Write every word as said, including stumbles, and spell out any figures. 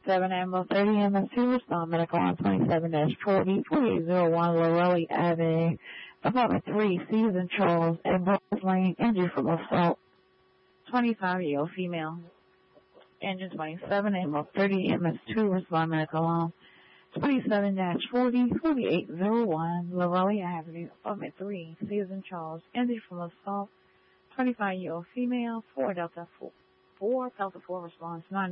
seven ambulance thirty M S two respond medical on twenty-seven dash forty, forty-eight oh one Lorelli Avenue, apartment three, Susan Charles, Edwards Lane, injured from assault, twenty-five-year-old female. Engine twenty-seven ambulance thirty M S two respond medical on twenty-seven dash forty, forty-eight oh one Lorelli Avenue, apartment three, Susan Charles, injured from assault, twenty-five-year-old female, four Delta four, four Delta four response, nine